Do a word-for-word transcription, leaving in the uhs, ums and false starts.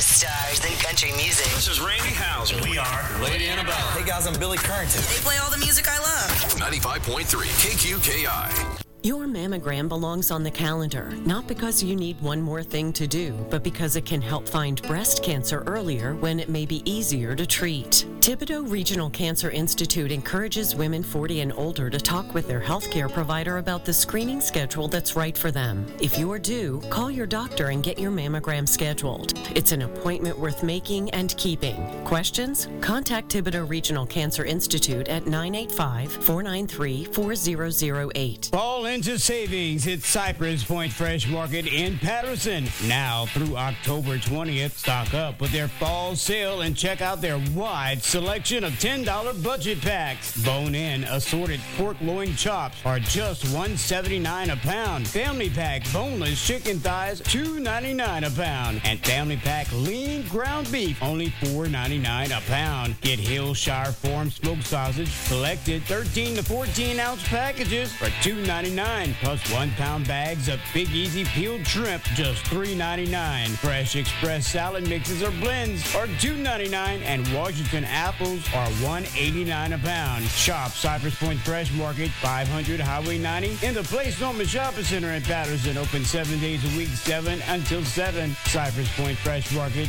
biggest stars in country music. This is Randy Houser. We are Lady Annabelle. Hey guys, I'm Billy Currington. They play all the music I love. ninety-five point three K Q K I. Your mammogram belongs on the calendar, not because you need one more thing to do, but because it can help find breast cancer earlier when it may be easier to treat. Thibodaux Regional Cancer Institute encourages women forty and older to talk with their healthcare provider about the screening schedule that's right for them. If you are due, call your doctor and get your mammogram scheduled. It's an appointment worth making and keeping. Questions? Contact Thibodaux Regional Cancer Institute at nine eight five, four nine three, four zero zero eight. Fall into savings at Cypress Point Fresh Market in Patterson. Now through October twentieth, stock up with their fall sale and check out their wide selection of ten dollar budget packs. Bone-in assorted pork loin chops are just one dollar and seventy-nine cents a pound. Family pack boneless chicken thighs, two dollars and ninety-nine cents a pound. And family pack lean ground beef, only four dollars and ninety-nine cents a pound. Get Hillshire Farm smoked sausage, selected thirteen to fourteen ounce packages for two dollars and ninety-nine cents. Plus one pound bags of Big Easy peeled shrimp, just three dollars and ninety-nine cents. Fresh Express salad mixes or blends are two dollars and ninety-nine cents, and Washington apples are one dollar and eighty-nine cents a pound. Shop Cypress Point Fresh Market, five hundred Highway ninety, in the Place Norman Shopping Center in Patterson. Open seven days a week, seven until seven. Cypress Point Fresh Market,